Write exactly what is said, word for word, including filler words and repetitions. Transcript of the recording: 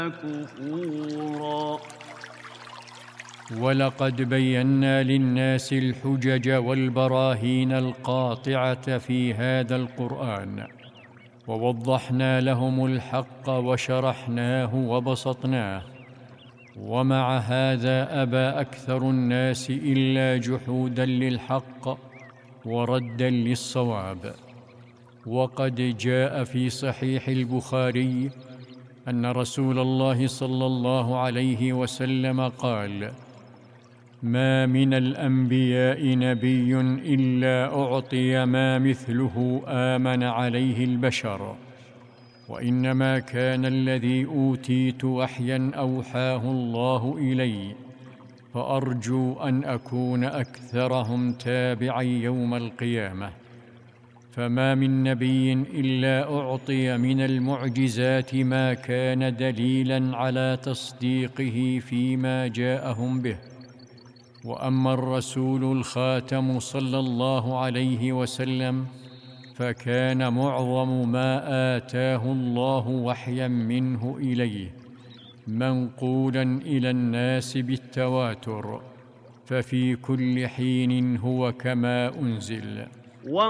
كفورا. ولقد بينا للناس الحجج والبراهين القاطعة في هذا القرآن، ووضحنا لهم الحق وشرحناه وبسطناه، ومع هذا أبى أكثر الناس إلا جحودا للحق وردا للصواب. وقد جاء في صحيح البخاري أن رسول الله صلى الله عليه وسلم قال: ما من الأنبياء نبي إلا أعطي ما مثله آمن عليه البشر، وإنما كان الذي أوتيت وحيا أوحاه الله إلي، فأرجو أن أكون أكثرهم تابعا يوم القيامة. فما من نبي إلا أعطي من المعجزات ما كان دليلا على تصديقه فيما جاءهم به. وأما الرسول الخاتم صلى الله عليه وسلم فكان معظم ما آتاه الله وحيا منه إليه منقولا إلى الناس بالتواتر، ففي كل حين هو كما أنزل.